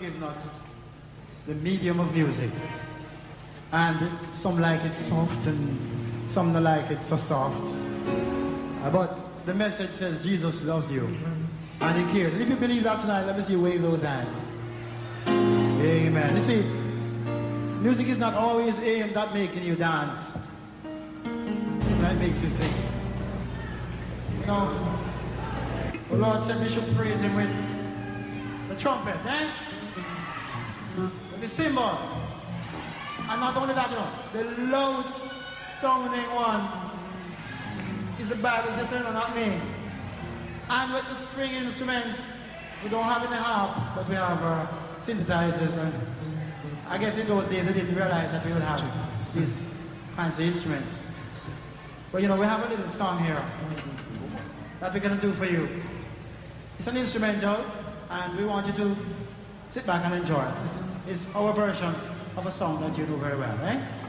given us the medium of music. And some like it soft and some don't like it so soft. But the message says Jesus loves you and he cares. And if you believe that tonight, let me see you wave those hands. Amen. You see, music is not always aimed at making you dance. That makes you think. You know, the Lord said we should praise him with the trumpet, with the cymbal. And not only that, you know, the loud sounding one is the Bible says, no, not me. And with the string instruments, we don't have any harp, but we have synthesizers. And I guess in those days they didn't realize that we would have these fancy instruments. But you know, we have a little song here that we're going to do for you. It's an instrumental, and we want you to sit back and enjoy it. It's our version of a song that you know very well, right?